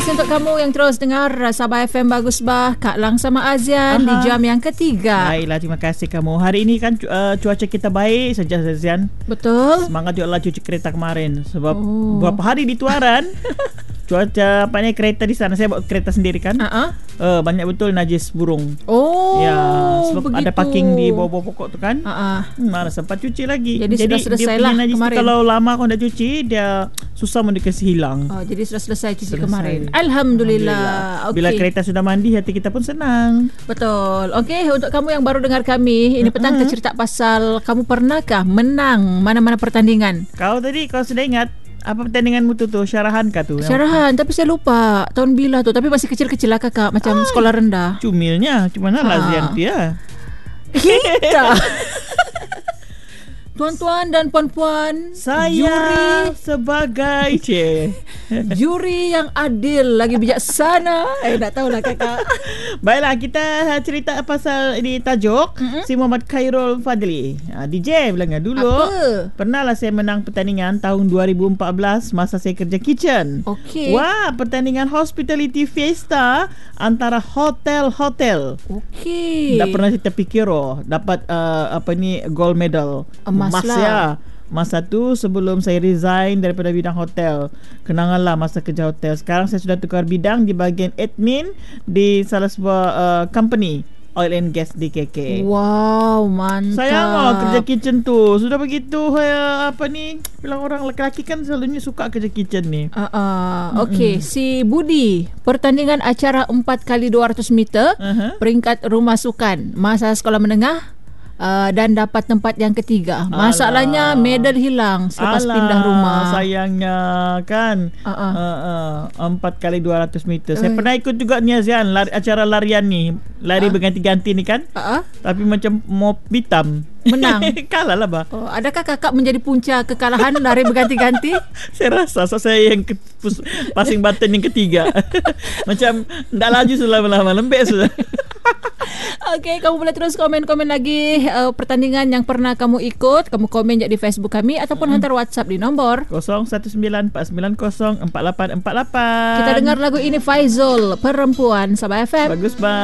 kasih untuk kamu yang terus dengar Sabah FM Bagus Bah, Kak Lang sama Azian di jam yang ketiga. Baiklah, terima kasih kamu. Hari ini kan cuaca kita baik saja, Azian. Betul. Semangat juga lah cuci kereta kemarin. Sebab beberapa hari di Tuaran cuaca kereta di sana, saya bawa kereta sendiri kan. Banyak betul najis burung. Ya, sebab begitu. Ada parking di bawah-bawah pokok tu kan. Mana sempat cuci lagi. Jadi sudah selesai lah kemarin. Kalau lama kau dah cuci, dia susah mau dikasih hilang. Jadi sudah selesai cuci kemarin. Alhamdulillah. Bila kereta sudah mandi, hati kita pun senang. Betul. Okey, untuk kamu yang baru dengar kami, ini petang kita cerita pasal kamu pernahkah menang mana-mana pertandingan? Kau sudah ingat apa pertandinganmu tu syarahan kah tu? Syarahan, tapi saya lupa tahun bila tu. Tapi masih kecil-kecil lah kakak, macam sekolah rendah. Cumilnya, cuma Lazian dia. Kita tuan-tuan dan puan-puan, saya juri sebagai juri yang adil lagi bijaksana. Tak tahulah kakak. Baiklah, kita cerita pasal ini tajuk si Muhammad Khairul Fadli. DJ bilang dulu pernahlah saya menang pertandingan tahun 2014 masa saya kerja kitchen. Okey. Wah, pertandingan hospitality fiesta antara hotel-hotel. Okey. Tak pernah kita fikir dapat gold medal. Emas ya. Masa tu sebelum saya resign daripada bidang hotel, kenanganlah masa kerja hotel. Sekarang saya sudah tukar bidang di bahagian admin di salah sebuah company oil and gas di KK. Wow, mantap. Sayang kerja kitchen tu. Sudah begitu bilang orang lelaki kan selalunya suka kerja kitchen ni. Okey, si Budi, pertandingan acara 4x200 meter, peringkat rumah sukan masa sekolah menengah. Dan dapat tempat yang ketiga. Masalahnya medal hilang selepas pindah rumah. Sayangnya kan. 4x200 meter. Saya pernah ikut juga ni Azian, acara larian ni. Lari berganti-ganti ni kan. Tapi macam mau hitam. Menang. Kalah lah bah. Adakah kakak menjadi punca kekalahan lari berganti-ganti? Saya rasa saya yang passing button yang ketiga. Macam tak laju selama-lama, lembek sudah. Okey, kamu boleh terus komen-komen lagi pertandingan yang pernah kamu ikut. Kamu komen je di Facebook kami ataupun hantar WhatsApp di nombor 0194904848. Kita dengar lagu ini Faizul, Perempuan, Sabah FM. Bagus bah.